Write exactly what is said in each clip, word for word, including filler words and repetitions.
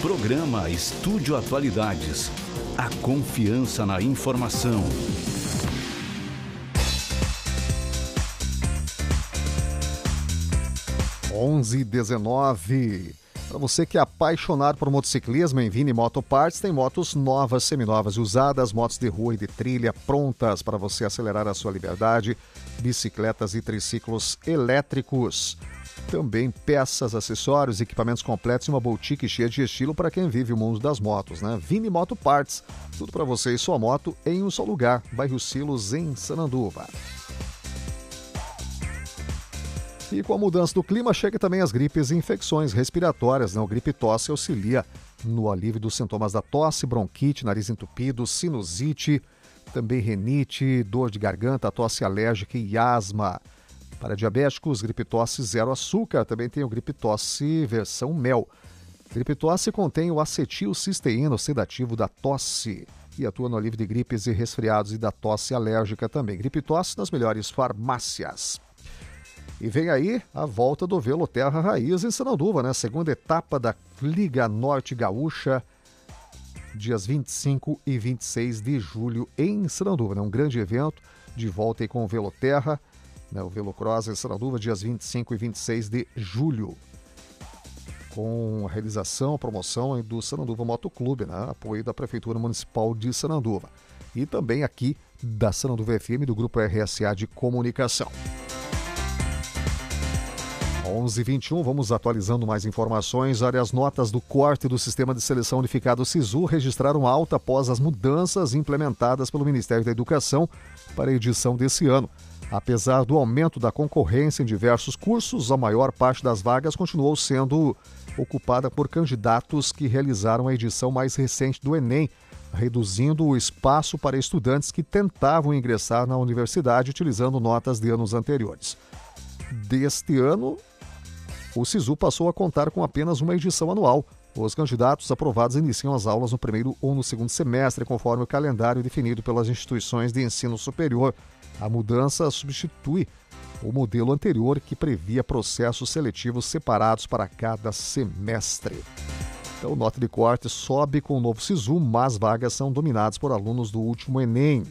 Programa Estúdio Atualidades. A confiança na informação. onze e dezenove. Para você que é apaixonado por motociclismo, em Vini Motoparts tem motos novas, seminovas e usadas, motos de rua e de trilha prontas para você acelerar a sua liberdade, bicicletas e triciclos elétricos. Também peças, acessórios, equipamentos completos e uma boutique cheia de estilo para quem vive o mundo das motos, né? Vini Motoparts, tudo para você e sua moto em um só lugar, bairro Silos, em Sananduva. E com a mudança do clima, chega também as gripes e infecções respiratórias, né? O gripe tosse auxilia no alívio dos sintomas da tosse, bronquite, nariz entupido, sinusite, também rinite, dor de garganta, tosse alérgica e asma. Para diabéticos, gripe tosse zero açúcar, também tem o gripe tosse versão mel. Gripe tosse contém o acetilcisteína, o sedativo da tosse, e atua no alívio de gripes e resfriados e da tosse alérgica também. Gripe tosse nas melhores farmácias. E vem aí a volta do Veloterra Raiz em Sananduva, né? Segunda etapa da Liga Norte Gaúcha, dias vinte e cinco e vinte e seis de julho em Sananduva, né? Um grande evento de volta aí com o Veloterra, né? O Velocross em Sananduva, dias vinte e cinco e vinte e seis de julho. Com a realização, a promoção do Sananduva Motoclube, né? Apoio da Prefeitura Municipal de Sananduva. E também aqui da Sananduva F M, do Grupo R S A de Comunicação. onze e vinte e um, vamos atualizando mais informações. As notas do corte do Sistema de Seleção Unificado SISU registraram alta após as mudanças implementadas pelo Ministério da Educação para a edição desse ano. Apesar do aumento da concorrência em diversos cursos, a maior parte das vagas continuou sendo ocupada por candidatos que realizaram a edição mais recente do Enem, reduzindo o espaço para estudantes que tentavam ingressar na universidade utilizando notas de anos anteriores. Deste ano, o SISU passou a contar com apenas uma edição anual. Os candidatos aprovados iniciam as aulas no primeiro ou no segundo semestre, conforme o calendário definido pelas instituições de ensino superior. A mudança substitui o modelo anterior, que previa processos seletivos separados para cada semestre. Então, nota de corte sobe com o novo SISU, mas vagas são dominadas por alunos do último Enem.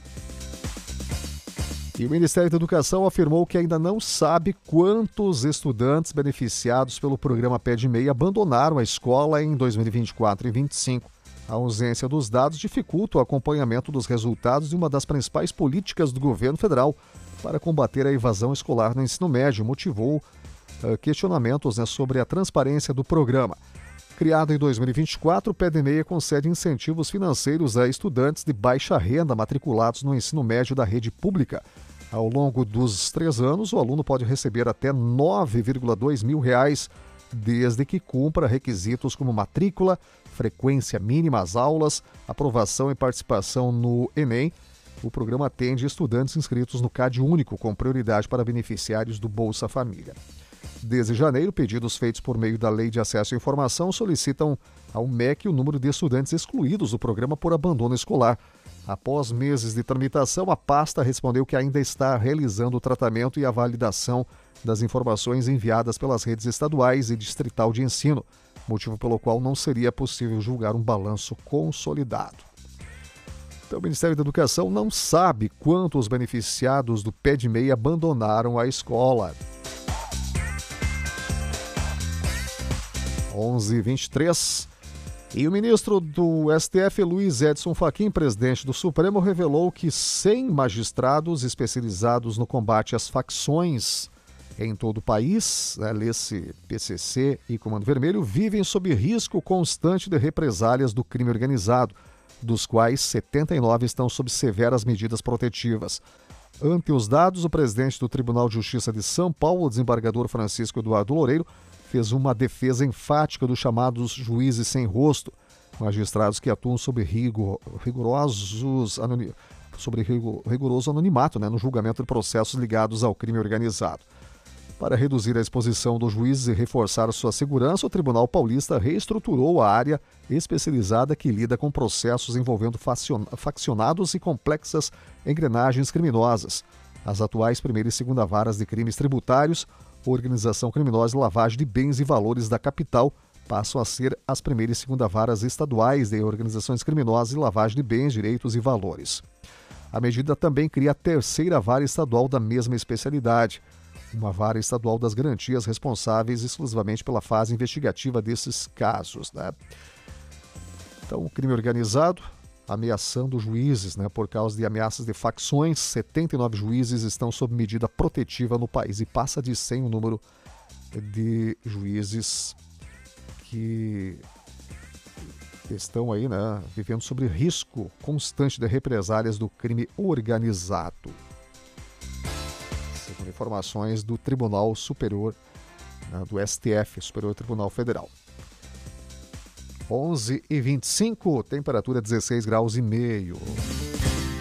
E o Ministério da Educação afirmou que ainda não sabe quantos estudantes beneficiados pelo programa Pé de Meia abandonaram a escola em dois mil e vinte e quatro e dois mil e vinte e cinco. A ausência dos dados dificulta o acompanhamento dos resultados de uma das principais políticas do governo federal para combater a evasão escolar no ensino médio, motivou uh, questionamentos, né, sobre a transparência do programa. Criado em dois mil e vinte e quatro, o Pé de Meia concede incentivos financeiros a estudantes de baixa renda matriculados no ensino médio da rede pública. Ao longo dos três anos, o aluno pode receber até nove vírgula dois mil reais, desde que cumpra requisitos como matrícula, frequência mínima às aulas, aprovação e participação no Enem. O programa atende estudantes inscritos no CAD Único, com prioridade para beneficiários do Bolsa Família. Desde janeiro, pedidos feitos por meio da Lei de Acesso à Informação solicitam ao M E C o número de estudantes excluídos do programa por abandono escolar. Após meses de tramitação, a pasta respondeu que ainda está realizando o tratamento e a validação das informações enviadas pelas redes estaduais e distrital de ensino, motivo pelo qual não seria possível julgar um balanço consolidado. Então, o Ministério da Educação não sabe quantos beneficiados do Pé de Meia abandonaram a escola. onze e vinte e três. E o ministro do S T F, Luiz Edson Fachin, presidente do Supremo, revelou que cem magistrados especializados no combate às facções em todo o país, né, lê-se P C C e Comando Vermelho, vivem sob risco constante de represálias do crime organizado, dos quais setenta e nove estão sob severas medidas protetivas. Ante os dados, o presidente do Tribunal de Justiça de São Paulo, o desembargador Francisco Eduardo Loureiro, fez uma defesa enfática dos chamados juízes sem rosto, magistrados que atuam sob rigor, rigorosos, anoni, sobre rigor, rigoroso anonimato, né, no julgamento de processos ligados ao crime organizado. Para reduzir a exposição dos juízes e reforçar sua segurança, o Tribunal Paulista reestruturou a área especializada que lida com processos envolvendo faccionados e complexas engrenagens criminosas. As atuais primeira e segunda varas de crimes tributários, organização criminosa e lavagem de bens e valores da capital passam a ser as primeira e segunda varas estaduais de organizações criminosas e lavagem de bens, direitos e valores. A medida também cria a terceira vara estadual da mesma especialidade, uma vara estadual das garantias responsáveis exclusivamente pela fase investigativa desses casos, né? Então, o crime organizado ameaçando juízes, né, por causa de ameaças de facções. setenta e nove juízes estão sob medida protetiva no país e passa de cem o número de juízes que estão aí, né, vivendo sob risco constante de represálias do crime organizado. Segundo informações do Tribunal Superior, né, do S T F, Superior Tribunal Federal. onze e vinte e cinco, temperatura dezesseis graus e meio.